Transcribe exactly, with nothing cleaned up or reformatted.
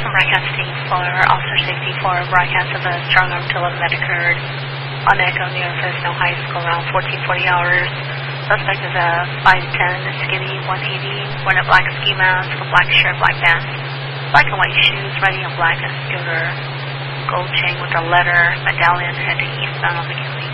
from broadcast team for officer safety for broadcast of a strong arm to eleven that occurred on Echo near Fresno High School around fourteen forty hours. Suspect is a five ten, skinny, one eighty, wearing a black ski mask, a black shirt, black pants, black and white shoes, riding a black scooter, gold chain with a letter, medallion, heading eastbound on McKinley.